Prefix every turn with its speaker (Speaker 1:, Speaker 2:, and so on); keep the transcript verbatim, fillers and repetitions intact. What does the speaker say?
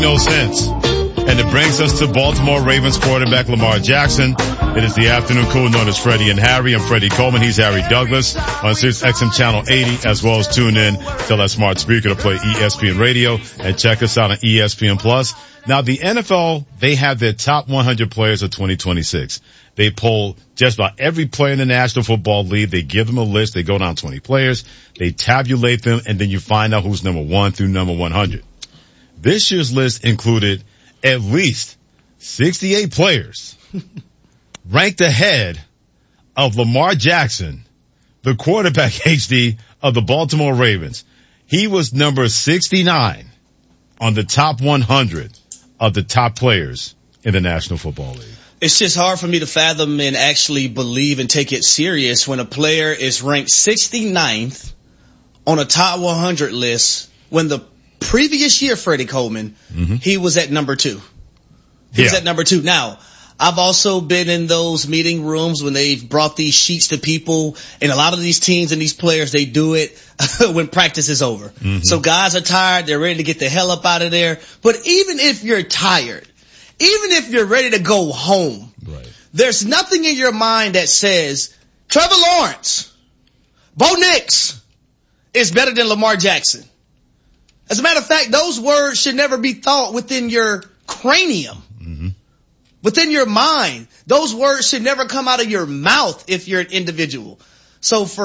Speaker 1: No sense. And it brings us to Baltimore Ravens quarterback Lamar Jackson. It is the afternoon crew known as Freddie and Harry. I'm Freddie Coleman. He's Harry Douglas on Sirius X M Channel eighty, as well as tune in to that smart speaker to play E S P N Radio and check us out on E S P N Plus. Now, the N F L, they have their top one hundred players of twenty twenty-six. They poll just about every player in the National Football League. They give them a list. They go down twenty players. They tabulate them, and then you find out who's number one through number one hundred. This year's list included at least sixty-eight players ranked ahead of Lamar Jackson, the quarterback H D of the Baltimore Ravens. He was number sixty-nine on the top one hundred of the top players in the National Football League.
Speaker 2: It's just hard for me to fathom and actually believe and take it serious when a player is ranked sixty-ninth on a top one hundred list when the previous year, Freddie Coleman, mm-hmm. he was at number two. He yeah. was at number two. Now, I've also been in those meeting rooms when they've brought these sheets to people, and a lot of these teams and these players, they do it when practice is over. Mm-hmm. So guys are tired. They're ready to get the hell up out of there. But even if you're tired, even if you're ready to go home, right. there's nothing in your mind that says Trevor Lawrence, Bo Nix is better than Lamar Jackson. As a matter of fact, those words should never be thought within your cranium, mm-hmm. within your mind. Those words should never come out of your mouth if you're an individual. So for